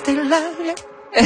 still love you.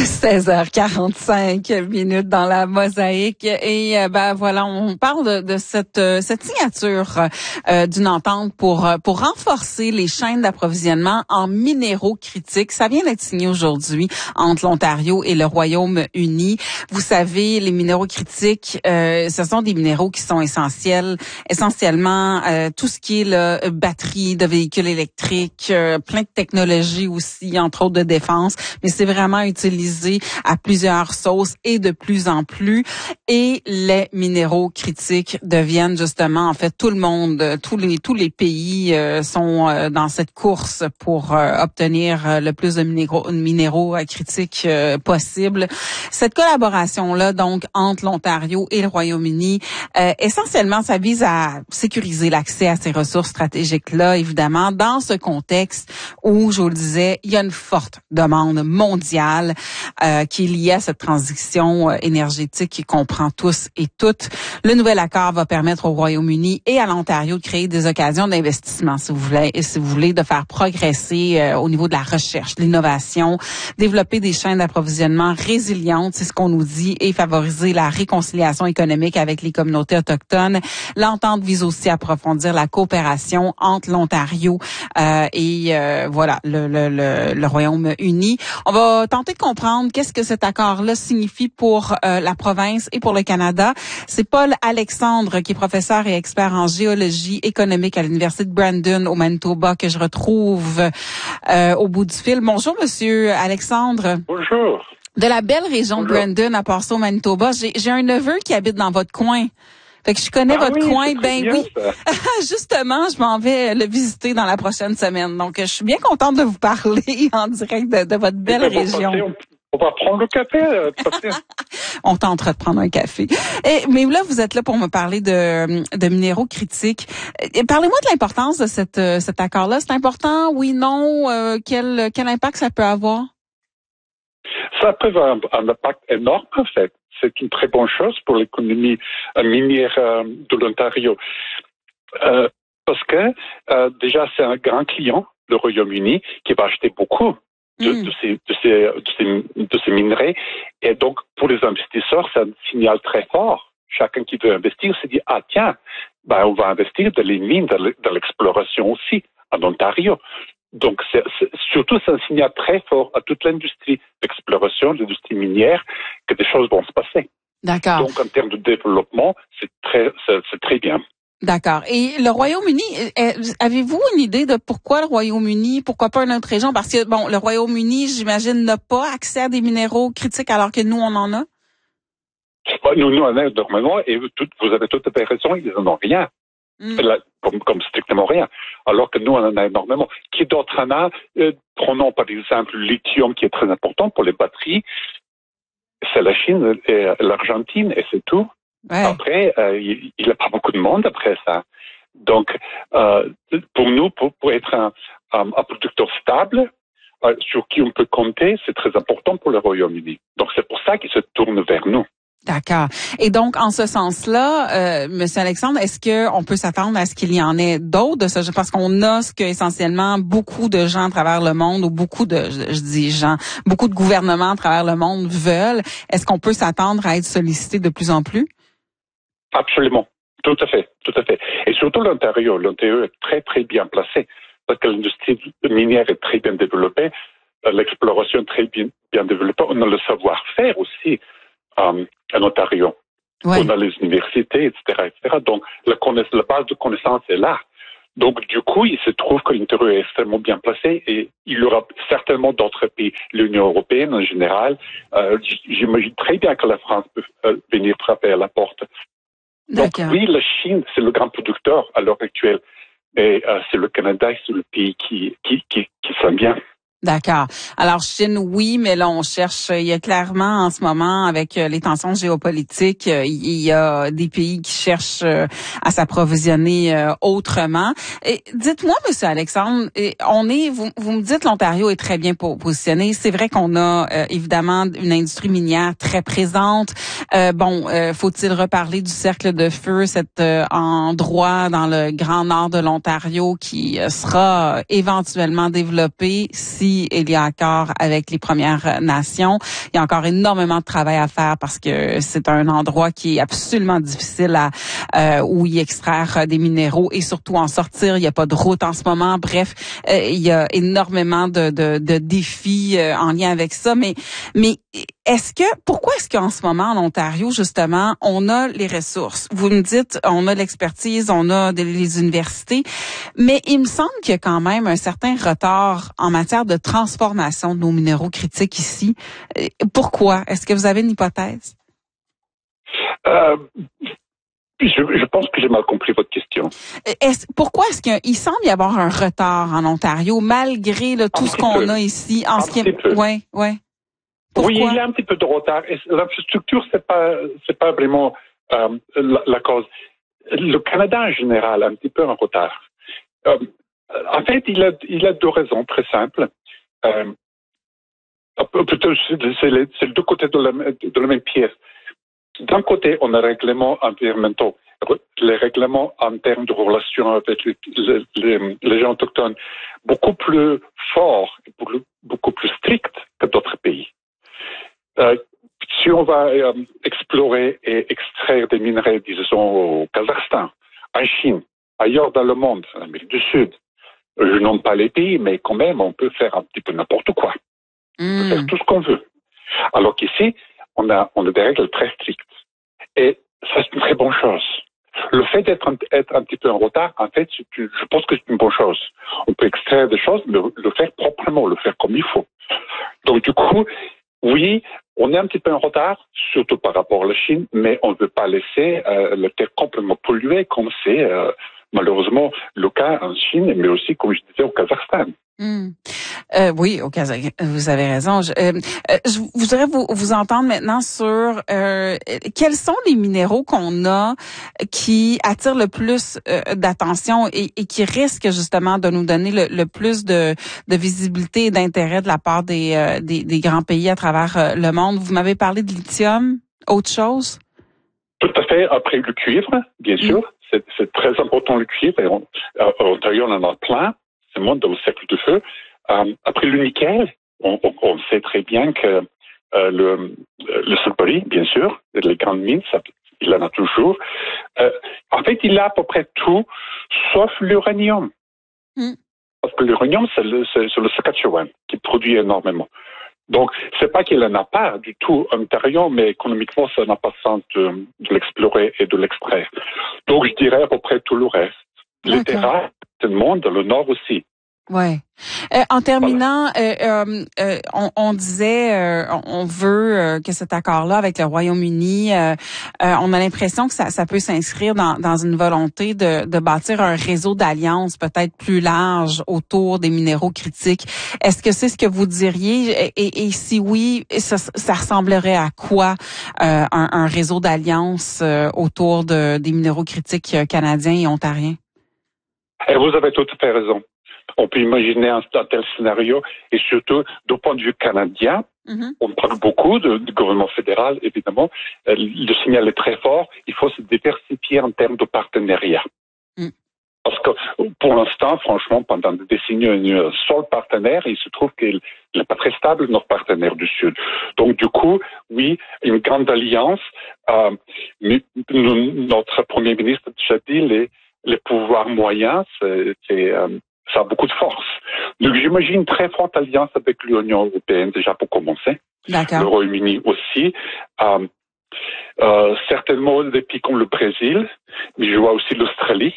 16h45 dans la mosaïque et voilà, on parle de cette signature d'une entente pour renforcer les chaînes d'approvisionnement en minéraux critiques. Ça vient d'être signé aujourd'hui entre l'Ontario et le Royaume-Uni. Vous savez, les minéraux critiques, ce sont des minéraux qui sont essentiellement tout ce qui est là, batterie de véhicules électriques, plein de technologies aussi, entre autres de défense, mais c'est vraiment utilisé à plusieurs sauces et de plus en plus. Et les minéraux critiques deviennent justement, en fait, tout le monde, tous les pays sont dans cette course pour obtenir le plus de minéraux critiques possible. Cette collaboration-là, donc, entre l'Ontario et le Royaume-Uni, essentiellement, ça vise à sécuriser l'accès à ces ressources stratégiques-là, évidemment, dans ce contexte où, je vous le disais, il y a une forte demande mondiale qui est liée à cette transition énergétique qui comprend tous et toutes. Le nouvel accord va permettre au Royaume-Uni et à l'Ontario de créer des occasions d'investissement, si vous voulez, de faire progresser au niveau de la recherche, de l'innovation, développer des chaînes d'approvisionnement résilientes, c'est ce qu'on nous dit, et favoriser la réconciliation économique avec les communautés autochtones. L'entente vise aussi à approfondir la coopération entre l'Ontario et voilà le Royaume-Uni. On va tenter de comprendre qu'est-ce que cet accord-là signifie pour la province et pour le Canada. C'est Paul Alexandre, qui est professeur et expert en géologie économique à l'Université de Brandon au Manitoba, que je retrouve au bout du fil. Bonjour, Monsieur Alexandre. Bonjour. De la belle région de Brandon, à part ça, au Manitoba. J'ai un neveu qui habite dans votre coin. Fait que je connais votre coin, ben oui. Justement, je m'en vais le visiter dans la prochaine semaine. Donc, je suis bien contente de vous parler en direct de votre belle région. On va prendre le café. On tentera de prendre un café. Mais là, vous êtes là pour me parler de minéraux critiques. Parlez-moi de l'importance de cet accord-là. C'est important, oui, non? Quel impact ça peut avoir? Ça peut avoir un impact énorme, en fait. C'est une très bonne chose pour l'économie minière de l'Ontario. Parce que déjà, c'est un grand client, le Royaume-Uni, qui va acheter beaucoup de ces minerais. Et donc, pour les investisseurs, c'est un signal très fort. Chacun qui veut investir se dit, ah tiens, on va investir dans les mines, dans l'exploration aussi, en Ontario. Donc, surtout, c'est un signal très fort à toute l'industrie d'exploration, l'industrie minière, que des choses vont se passer. D'accord. Donc, en termes de développement, c'est très bien. D'accord. Et le Royaume-Uni, avez-vous une idée de pourquoi le Royaume-Uni, pourquoi pas une autre région? Parce que, bon, le Royaume-Uni, j'imagine, n'a pas accès à des minéraux critiques alors que nous, on en a? Nous en avons énormément, et vous avez tout à fait raison, ils n'en ont rien. Comme strictement rien. Alors que nous, on en a énormément. Qui d'autre en a? Prenons par exemple le lithium, qui est très important pour les batteries. C'est la Chine et l'Argentine, et c'est tout. Ouais. Après, il n'y a pas beaucoup de monde après ça. Donc, pour nous, pour être un producteur stable, sur qui on peut compter, c'est très important pour le Royaume-Uni. Donc, c'est pour ça qu'ils se tournent vers nous. D'accord. Et donc, en ce sens-là, Monsieur Alexandre, est-ce qu'on peut s'attendre à ce qu'il y en ait d'autres de ce genre? Parce qu'on a ce que essentiellement beaucoup de gens à travers le monde, ou beaucoup de gouvernements à travers le monde veulent. Est-ce qu'on peut s'attendre à être sollicité de plus en plus? Absolument. Tout à fait. Et surtout l'Ontario. L'Ontario est très, très bien placé. Parce que l'industrie minière est très bien développée. L'exploration est très bien développée. On a le savoir-faire aussi. En Ontario. Ouais. On a les universités, etc. Donc, la base de connaissances est là. Donc, du coup, il se trouve que l'Ontario est extrêmement bien placé et il y aura certainement d'autres pays, l'Union européenne en général. J'imagine très bien que la France peut venir frapper à la porte. Donc, oui, la Chine, c'est le grand producteur à l'heure actuelle. Et c'est le Canada, c'est le pays qui sent bien. D'accord. Alors, Chine, oui, mais là, on cherche, il y a clairement en ce moment, avec les tensions géopolitiques, il y a des pays qui cherchent à s'approvisionner autrement. Et dites-moi, Monsieur Alexandre, vous me dites l'Ontario est très bien positionné. C'est vrai qu'on a évidemment une industrie minière très présente. Faut-il reparler du cercle de feu, cet endroit dans le grand nord de l'Ontario qui sera éventuellement développé si aussi il y a accord avec les Premières Nations. Il y a encore énormément de travail à faire parce que c'est un endroit qui est absolument difficile où y extraire des minéraux et surtout en sortir. Il n'y a pas de route en ce moment. Bref, il y a énormément de défis en lien avec ça. Mais pourquoi est-ce qu'en ce moment, en Ontario, justement, on a les ressources? Vous me dites, on a l'expertise, on a les universités, mais il me semble qu'il y a quand même un certain retard en matière de transformation de nos minéraux critiques ici. Pourquoi? Est-ce que vous avez une hypothèse? Je pense que j'ai mal compris votre question. Pourquoi est-ce qu'il semble y avoir un retard en Ontario, malgré tout ce qu'on a ici? Oui, il y a un petit peu de retard. L'infrastructure, c'est pas vraiment la cause. Le Canada en général a un petit peu un retard. En fait, il a deux raisons très simples. Plutôt, c'est les deux côtés de la même pièce. D'un côté, on a les règlements environnementaux, les règlements en termes de relations avec les gens autochtones, beaucoup plus forts et beaucoup plus stricts que d'autres pays. Si on va explorer et extraire des minerais, disons, au Kazakhstan, en Chine, ailleurs dans le monde, en Amérique du Sud, je nomme pas les pays, mais quand même, on peut faire un petit peu n'importe quoi. On peut faire tout ce qu'on veut. Alors qu'ici, on a des règles très strictes. Et ça, c'est une très bonne chose. Le fait d'être un petit peu en retard, en fait, je pense que c'est une bonne chose. On peut extraire des choses, mais le faire proprement, le faire comme il faut. Donc, du coup, oui, on est un petit peu en retard, surtout par rapport à la Chine, mais on ne veut pas laisser la terre complètement polluée comme c'est malheureusement le cas en Chine, mais aussi, comme je disais, au Kazakhstan. Oui, au Kazakhstan, vous avez raison. Je voudrais vous entendre maintenant sur quels sont les minéraux qu'on a qui attirent le plus d'attention et qui risquent justement de nous donner le plus de visibilité et d'intérêt de la part des grands pays à travers le monde. Vous m'avez parlé de lithium, autre chose? Tout à fait. Après le cuivre, bien sûr. C'est très important le cuivre. Et en Ontario, on en a plein. C'est le monde dans le cercle de feu. Après le nickel, on sait très bien que le Sudbury, bien sûr, les grandes mines, il en a toujours. En fait, il a à peu près tout, sauf l'uranium. Parce que l'uranium, c'est le Saskatchewan qui produit énormément. Donc, c'est pas qu'il n'en a pas du tout en Ontario, mais économiquement, ça n'a pas de sens de l'explorer et de l'extraire. Donc, je dirais à peu près tout le reste. Les terres rares, tout le monde, dans le nord aussi. Ouais. En terminant, on disait, on veut que cet accord-là avec le Royaume-Uni, on a l'impression que ça peut s'inscrire dans une volonté de bâtir un réseau d'alliances peut-être plus large autour des minéraux critiques. Est-ce que c'est ce que vous diriez? Et si oui, ça ressemblerait à quoi un réseau d'alliances autour des minéraux critiques canadiens et ontariens? Et vous avez tout à fait raison. On peut imaginer un tel scénario et surtout, du point de vue canadien, on parle beaucoup du gouvernement fédéral, évidemment. Le signal est très fort. Il faut se diversifier en termes de partenariat. Parce que pour l'instant, franchement, pendant des décennies, on a un seul partenaire et il se trouve qu'il n'est pas très stable, notre partenaire du Sud. Donc, du coup, oui, une grande alliance. Mais notre Premier ministre a déjà dit les pouvoirs moyens, ça a beaucoup de force. Donc, j'imagine une très forte alliance avec l'Union européenne, déjà pour commencer. D'accord. Le Royaume-Uni aussi. Certainement des pays comme le Brésil, mais je vois aussi l'Australie.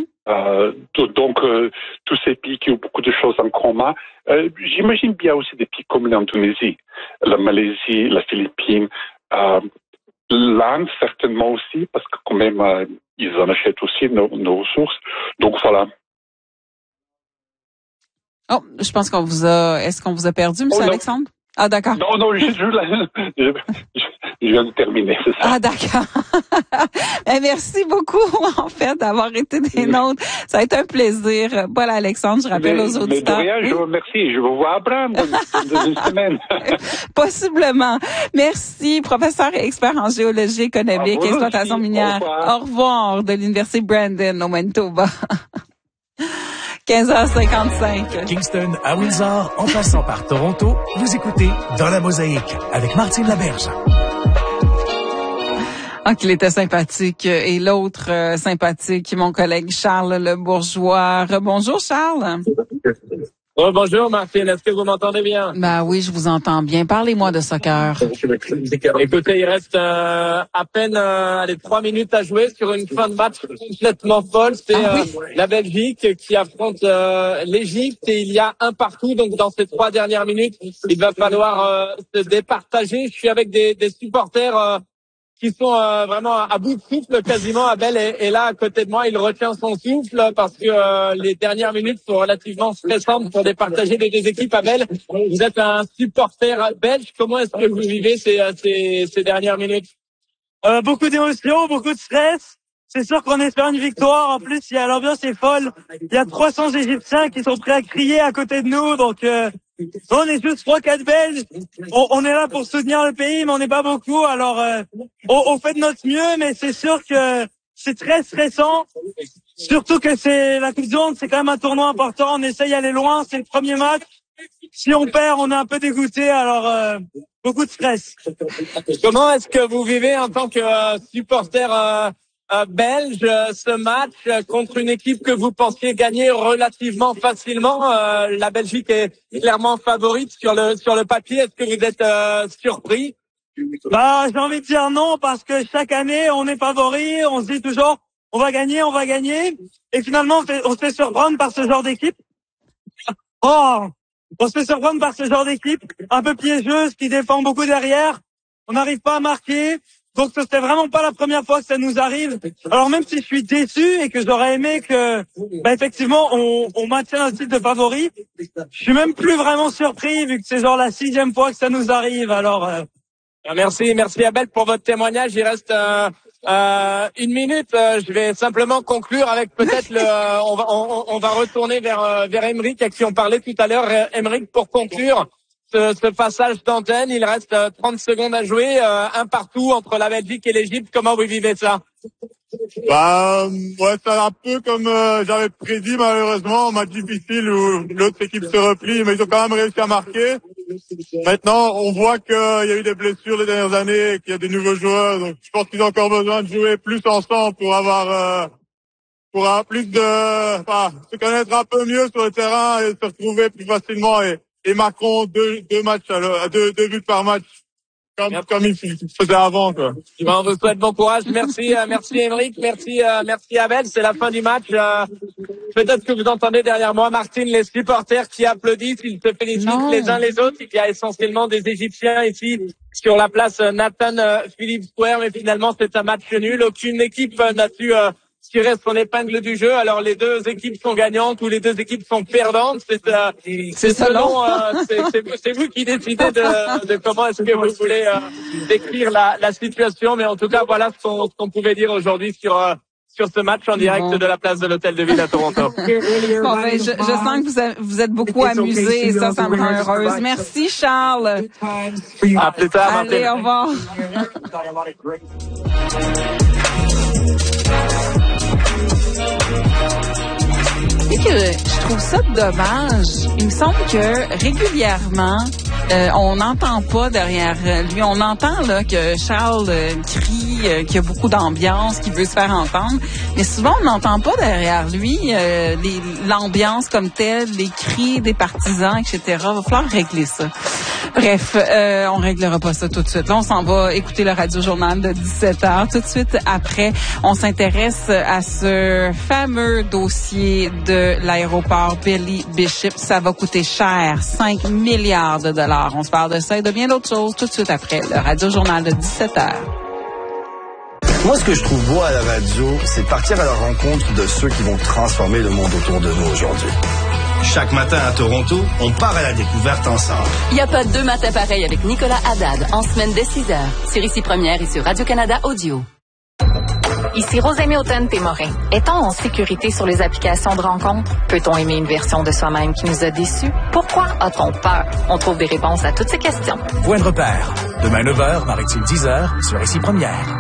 Donc, tous ces pays qui ont beaucoup de choses en commun. J'imagine bien aussi des pays comme l'Indonésie, la Malaisie, la Philippines, l'Inde certainement aussi, parce que quand même, ils en achètent aussi nos ressources. Donc, voilà. Oh, je pense est-ce qu'on vous a perdu, M. Alexandre? Ah, d'accord. Non, je viens de terminer, c'est ça. Ah, d'accord. Merci beaucoup, en fait, d'avoir été des nôtres. Ça a été un plaisir. Paul Alexandre, je rappelle aux auditeurs. Mais de rien, je vous remercie. Je vous vois à Brand dans une semaine. Possiblement. Merci, professeur et expert en géologie économique et exploitation minière. Au revoir de l'Université Brandon, au Manitoba. 15h55. Kingston à Windsor, en passant par Toronto, vous écoutez Dans la Mosaïque avec Martine Laberge. Ah, qu'il était sympathique. Et l'autre sympathique, mon collègue Charles Le Bourgeois. Bonjour Charles. Oh, bonjour Martine, est-ce que vous m'entendez bien? Ben oui, je vous entends bien. Parlez-moi de soccer. Écoutez, il reste à peine 3 minutes à jouer sur une fin de match complètement folle. C'est la Belgique qui affronte l'Égypte et il y a un partout. Donc dans ces 3 dernières minutes, il va falloir se départager. Je suis avec des supporters qui sont vraiment à bout de souffle quasiment. Abel est là à côté de moi, il retient son souffle parce que les dernières minutes sont relativement stressantes pour départager les deux équipes. Abel, vous êtes un supporter belge, comment est-ce que vous vivez ces dernières minutes? Beaucoup d'émotions, beaucoup de stress. C'est sûr qu'on espère une victoire. En plus, l'ambiance est folle. Il y a 300 Égyptiens qui sont prêts à crier à côté de nous. Donc, on est juste 3-4 Belges. On est là pour soutenir le pays, mais on n'est pas beaucoup. Alors, on fait de notre mieux, mais c'est sûr que c'est très stressant. Surtout que c'est la Coupe du Monde, c'est quand même un tournoi important. On essaye d'aller loin. C'est le premier match. Si on perd, on est un peu dégoûté. Alors, beaucoup de stress. Comment est-ce que vous vivez en tant que supporter belge ce match contre une équipe que vous pensiez gagner relativement facilement? La Belgique est clairement favorite sur le papier. Est-ce que vous êtes surpris? Bah, j'ai envie de dire non parce que chaque année on est favori. On se dit toujours on va gagner, et finalement on se fait surprendre par ce genre d'équipe. On se fait surprendre par ce genre d'équipe un peu piégeuse qui défend beaucoup derrière. On n'arrive pas à marquer. Donc c'était vraiment pas la première fois que ça nous arrive. Alors même si je suis déçu et que j'aurais aimé que, effectivement, on maintienne un titre de favori, je suis même plus vraiment surpris vu que c'est genre la 6e fois que ça nous arrive. Alors, merci Abel pour votre témoignage. Il reste 1 minute. Je vais simplement conclure avec peut-être on va retourner vers Aymeric à qui on parlait tout à l'heure. Aymeric, pour conclure ce passage d'antenne, il reste 30 secondes à jouer, un partout entre la Belgique et l'Égypte. Comment vous vivez ça? Ouais, c'est un peu comme j'avais prédit, malheureusement, un match difficile où l'autre équipe se replie, mais ils ont quand même réussi à marquer. Maintenant, on voit qu'il y a eu des blessures les dernières années, qu'il y a des nouveaux joueurs, donc je pense qu'ils ont encore besoin de jouer plus ensemble pour avoir plus de, se connaître un peu mieux sur le terrain et se retrouver plus facilement et marqueront deux buts par match. Comme il faisait avant, quoi. On vous souhaite bon courage. Merci Aymeric. Merci Abel. C'est la fin du match. Peut-être que vous entendez derrière moi, Martine, les supporters qui applaudissent. Ils se félicitent les uns les autres. Il y a essentiellement des Égyptiens ici sur la place Nathan Phillips Square. Mais finalement, c'est un match nul. Aucune équipe n'a su tirer son épingle du jeu. Alors les deux équipes sont gagnantes ou les deux équipes sont perdantes. C'est selon c'est vous qui décidez de comment est-ce que vous voulez décrire la situation. Mais en tout cas, voilà ce qu'on pouvait dire aujourd'hui sur ce match en direct de la place de l'Hôtel de Ville à Toronto. Je sens que vous êtes beaucoup amusés et ça me rend heureuse. Merci Charles. À plus tard. Allez, Martin. au revoir. Et que je trouve ça dommage. Il me semble que régulièrement, on n'entend pas derrière lui. On entend là que Charles crie, qu'il y a beaucoup d'ambiance, qu'il veut se faire entendre. Mais souvent, on n'entend pas derrière lui l'ambiance comme telle, les cris des partisans, etc. Il va falloir régler ça. Bref, on réglera pas ça tout de suite. Là, on s'en va écouter le radio-journal de 17h. Tout de suite après, on s'intéresse à ce fameux dossier de l'aéroport Billy Bishop. Ça va coûter cher, 5 milliards de dollars. On se parle de ça et de bien d'autres choses tout de suite après le radio-journal de 17h. Moi, ce que je trouve beau à la radio, c'est de partir à la rencontre de ceux qui vont transformer le monde autour de nous aujourd'hui. Chaque matin à Toronto, on part à la découverte ensemble. Il n'y a pas deux matins pareils avec Nicolas Haddad en semaine dès 6h. Sur Ici Première et sur Radio-Canada Audio. Ici Rosemée Autun-Témorin. Est-on en sécurité sur les applications de rencontres? Peut-on aimer une version de soi-même qui nous a déçus? Pourquoi a-t-on peur? On trouve des réponses à toutes ces questions. Point de repère. Demain 9h, Marie-Tille 10h, sur Ici Première.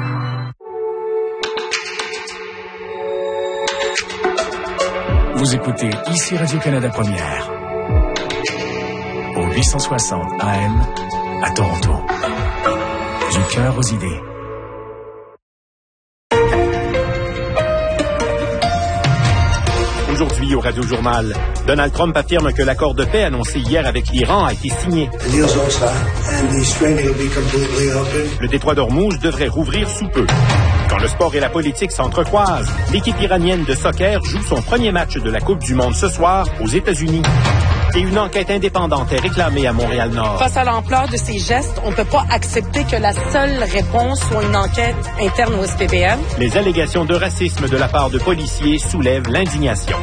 Vous écoutez ici Radio-Canada Première. Au 860 AM à Toronto. Du cœur aux idées. Aujourd'hui au Radio-Journal, Donald Trump affirme que l'accord de paix annoncé hier avec l'Iran a été signé. Le détroit d'Ormuz devrait rouvrir sous peu. Quand le sport et la politique s'entrecroisent, l'équipe iranienne de soccer joue son premier match de la Coupe du Monde ce soir aux États-Unis. Et une enquête indépendante est réclamée à Montréal-Nord. Face à l'ampleur de ces gestes, on ne peut pas accepter que la seule réponse soit une enquête interne au SPVM. Les allégations de racisme de la part de policiers soulèvent l'indignation.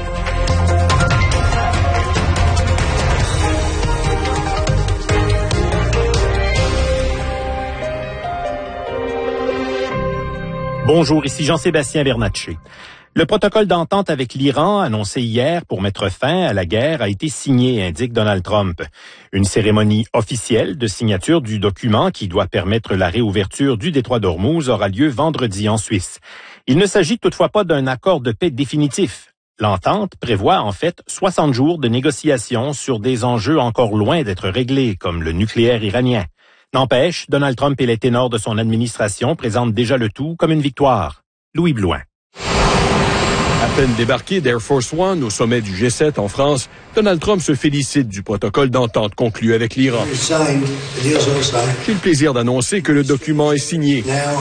Bonjour, ici Jean-Sébastien Bernatchez. Le protocole d'entente avec l'Iran, annoncé hier pour mettre fin à la guerre, a été signé, indique Donald Trump. Une cérémonie officielle de signature du document qui doit permettre la réouverture du détroit d'Ormuz aura lieu vendredi en Suisse. Il ne s'agit toutefois pas d'un accord de paix définitif. L'entente prévoit en fait 60 jours de négociations sur des enjeux encore loin d'être réglés, comme le nucléaire iranien. N'empêche, Donald Trump et les ténors de son administration présentent déjà le tout comme une victoire. Louis Blouin. À peine débarqué d'Air Force One au sommet du G7 en France, Donald Trump se félicite du protocole d'entente conclu avec l'Iran. J'ai le plaisir d'annoncer que le document est signé.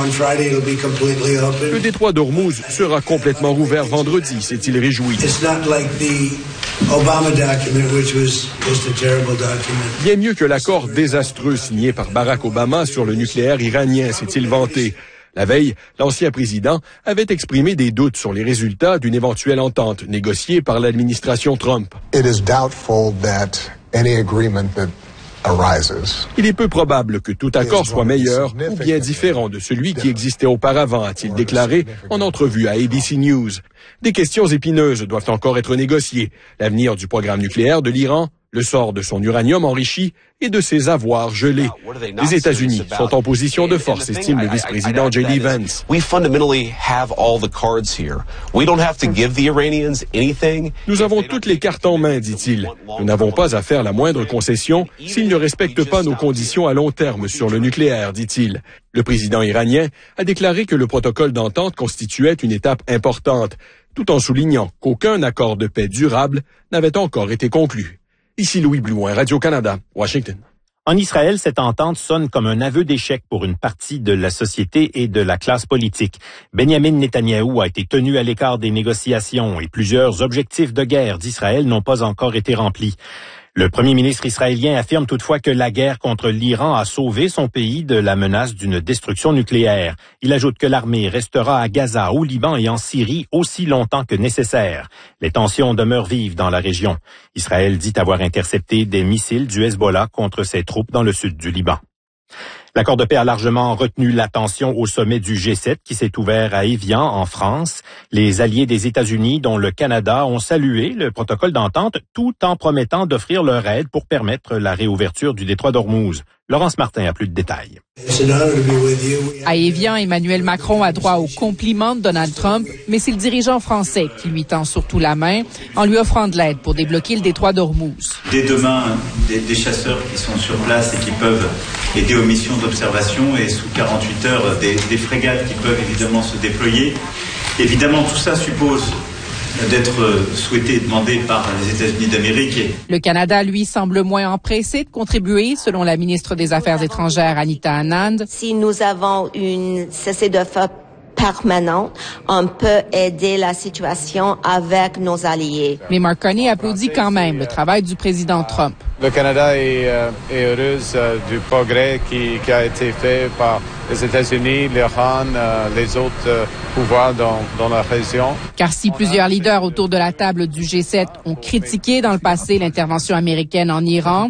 Le détroit d'Ormuz sera complètement rouvert vendredi, s'est-il réjoui. Bien mieux que l'accord désastreux signé par Barack Obama sur le nucléaire iranien, s'est-il vanté. La veille, l'ancien président avait exprimé des doutes sur les résultats d'une éventuelle entente négociée par l'administration Trump. Il est peu probable que tout accord soit meilleur ou bien différent de celui qui existait auparavant, a-t-il déclaré en entrevue à ABC News. Des questions épineuses doivent encore être négociées. L'avenir du programme nucléaire de l'Iran, le sort de son uranium enrichi et de ses avoirs gelés. Les États-Unis sont en position de force, estime le vice-président J.D. Vance. Nous avons toutes les cartes en main, dit-il. Nous n'avons pas à faire la moindre concession s'ils ne respectent pas nos conditions à long terme sur le nucléaire, dit-il. Le président iranien a déclaré que le protocole d'entente constituait une étape importante, tout en soulignant qu'aucun accord de paix durable n'avait encore été conclu. Ici Louis Blouin, Radio-Canada, Washington. En Israël, cette entente sonne comme un aveu d'échec pour une partie de la société et de la classe politique. Benjamin Netanyahou a été tenu à l'écart des négociations et plusieurs objectifs de guerre d'Israël n'ont pas encore été remplis. Le premier ministre israélien affirme toutefois que la guerre contre l'Iran a sauvé son pays de la menace d'une destruction nucléaire. Il ajoute que l'armée restera à Gaza, au Liban et en Syrie aussi longtemps que nécessaire. Les tensions demeurent vives dans la région. Israël dit avoir intercepté des missiles du Hezbollah contre ses troupes dans le sud du Liban. L'accord de paix a largement retenu l'attention au sommet du G7 qui s'est ouvert à Évian, en France. Les alliés des États-Unis, dont le Canada, ont salué le protocole d'entente tout en promettant d'offrir leur aide pour permettre la réouverture du détroit d'Ormuz. Laurence Martin a plus de détails. À Évian, Emmanuel Macron a droit aux compliments de Donald Trump, mais c'est le dirigeant français qui lui tend surtout la main en lui offrant de l'aide pour débloquer le détroit d'Ormuz. Dès demain, des chasseurs qui sont sur place et qui peuvent aider aux missions d'observation et sous 48 heures, des frégates qui peuvent évidemment se déployer. Évidemment, tout ça suppose d'être souhaité et demandé par les États-Unis d'Amérique. Le Canada, lui, semble moins empressé de contribuer, selon la ministre des Affaires étrangères, Anita Anand. Si nous avons une cessez-le-feu permanente, on peut aider la situation avec nos alliés. Mais Mark Carney applaudit quand même le travail du président Trump. Le Canada est heureuse du progrès qui a été fait par les États-Unis, l'Iran, les autres pouvoirs dans la région. Car si plusieurs leaders autour de la table du G7 ont critiqué dans le passé l'intervention américaine en Iran,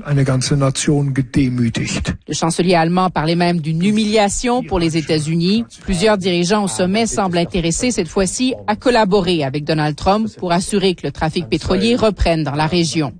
le chancelier allemand parlait même d'une humiliation pour les États-Unis. Plusieurs dirigeants au sommet semblent intéressés cette fois-ci à collaborer avec Donald Trump pour assurer que le trafic pétrolier reprenne dans la région.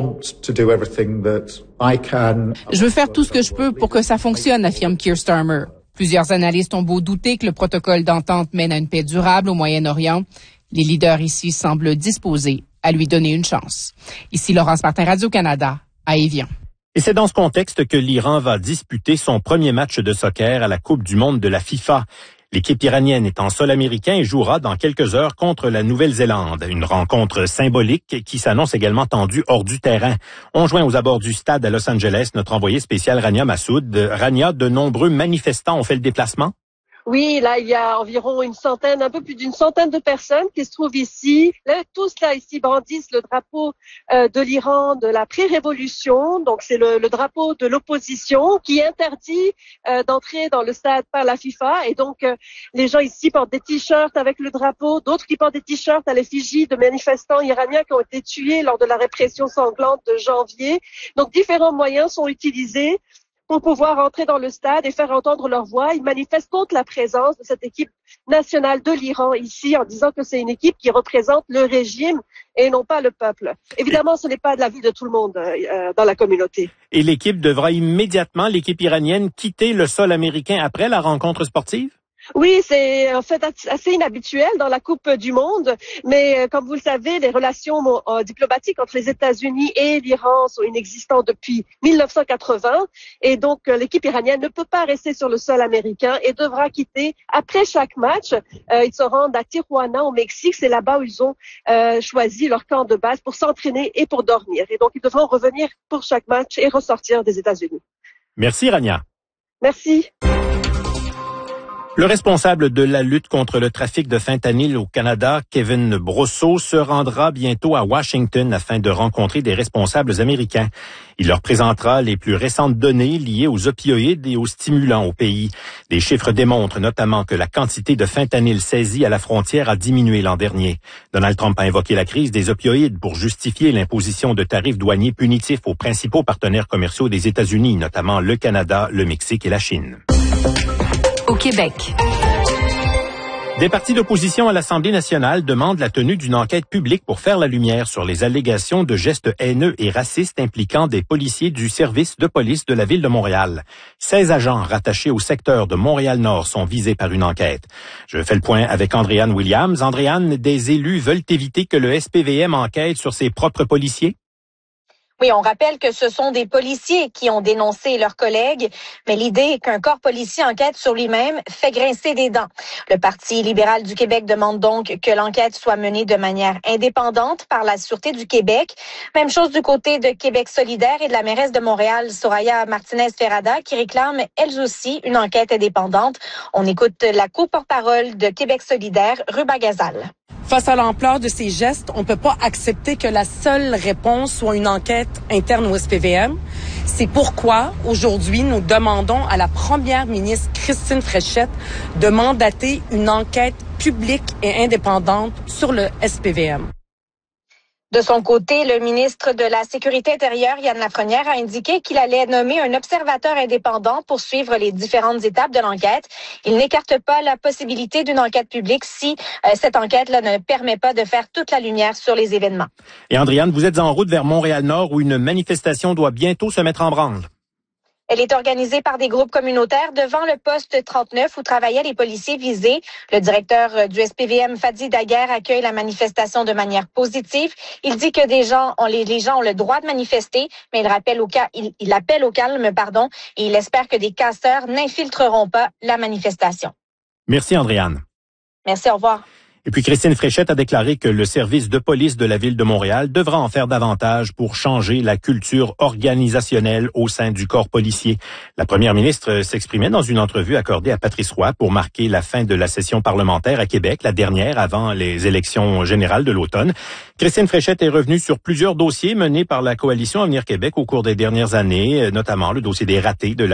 Je veux faire tout ce que je peux pour que ça fonctionne, affirme Keir Starmer. Plusieurs analystes ont beau douter que le protocole d'entente mène à une paix durable au Moyen-Orient. Les leaders ici semblent disposés à lui donner une chance. Ici Laurence Martin, Radio-Canada, à Évian. Et c'est dans ce contexte que l'Iran va disputer son premier match de soccer à la Coupe du monde de la FIFA. L'équipe iranienne est en sol américain et jouera dans quelques heures contre la Nouvelle-Zélande. Une rencontre symbolique qui s'annonce également tendue hors du terrain. On joint aux abords du stade à Los Angeles notre envoyé spécial Rania Massoud. Rania, de nombreux manifestants ont fait le déplacement? Oui, là, il y a environ un peu plus d'une centaine de personnes qui se trouvent ici. Là, tous là, ici, brandissent le drapeau de l'Iran de la pré-révolution. Donc, c'est le drapeau de l'opposition qui interdit d'entrer dans le stade par la FIFA. Et donc, les gens ici portent des t-shirts avec le drapeau, d'autres qui portent des t-shirts à l'effigie de manifestants iraniens qui ont été tués lors de la répression sanglante de janvier. Donc, différents moyens sont utilisés pour pouvoir entrer dans le stade et faire entendre leur voix. Ils manifestent contre la présence de cette équipe nationale de l'Iran ici en disant que c'est une équipe qui représente le régime et non pas le peuple. Évidemment, ce n'est pas de l'avis de tout le monde dans la communauté. Et l'équipe devra immédiatement, l'équipe iranienne, quitter le sol américain après la rencontre sportive? Oui, c'est en fait assez inhabituel dans la Coupe du Monde, mais comme vous le savez, les relations diplomatiques entre les États-Unis et l'Iran sont inexistantes depuis 1980 et donc l'équipe iranienne ne peut pas rester sur le sol américain et devra quitter après chaque match. Ils se rendent à Tijuana au Mexique, c'est là-bas où ils ont choisi leur camp de base pour s'entraîner et pour dormir. Et donc ils devront revenir pour chaque match et ressortir des États-Unis. Merci Rania. Merci. Le responsable de la lutte contre le trafic de fentanyl au Canada, Kevin Brosseau, se rendra bientôt à Washington afin de rencontrer des responsables américains. Il leur présentera les plus récentes données liées aux opioïdes et aux stimulants au pays. Des chiffres démontrent notamment que la quantité de fentanyl saisie à la frontière a diminué l'an dernier. Donald Trump a invoqué la crise des opioïdes pour justifier l'imposition de tarifs douaniers punitifs aux principaux partenaires commerciaux des États-Unis, notamment le Canada, le Mexique et la Chine. Au Québec. Des partis d'opposition à l'Assemblée nationale demandent la tenue d'une enquête publique pour faire la lumière sur les allégations de gestes haineux et racistes impliquant des policiers du service de police de la Ville de Montréal. 16 agents rattachés au secteur de Montréal-Nord sont visés par une enquête. Je fais le point avec Andréane Williams. Andréane, des élus veulent éviter que le SPVM enquête sur ses propres policiers? Oui, on rappelle que ce sont des policiers qui ont dénoncé leurs collègues, mais l'idée qu'un corps policier enquête sur lui-même fait grincer des dents. Le Parti libéral du Québec demande donc que l'enquête soit menée de manière indépendante par la Sûreté du Québec. Même chose du côté de Québec solidaire et de la mairesse de Montréal, Soraya Martinez-Ferrada, qui réclament elles aussi une enquête indépendante. On écoute la co-porte-parole de Québec solidaire, Ruba Gazal. Face à l'ampleur de ces gestes, on ne peut pas accepter que la seule réponse soit une enquête interne au SPVM. C'est pourquoi, aujourd'hui, nous demandons à la première ministre Christine Fréchette de mandater une enquête publique et indépendante sur le SPVM. De son côté, le ministre de la Sécurité intérieure, Yann Lafrenière, a indiqué qu'il allait nommer un observateur indépendant pour suivre les différentes étapes de l'enquête. Il n'écarte pas la possibilité d'une enquête publique si cette enquête-là ne permet pas de faire toute la lumière sur les événements. Et Andréane, vous êtes en route vers Montréal-Nord où une manifestation doit bientôt se mettre en branle. Elle est organisée par des groupes communautaires devant le poste 39 où travaillaient les policiers visés. Le directeur du SPVM, Fadi Daguerre, accueille la manifestation de manière positive. Il dit que les gens ont le droit de manifester, mais il appelle au calme, et il espère que des casseurs n'infiltreront pas la manifestation. Merci Andréane. Merci, au revoir. Et puis Christine Fréchette a déclaré que le service de police de la Ville de Montréal devra en faire davantage pour changer la culture organisationnelle au sein du corps policier. La première ministre s'exprimait dans une entrevue accordée à Patrice Roy pour marquer la fin de la session parlementaire à Québec, la dernière avant les élections générales de l'automne. Christine Fréchette est revenue sur plusieurs dossiers menés par la Coalition Avenir Québec au cours des dernières années, notamment le dossier des ratés de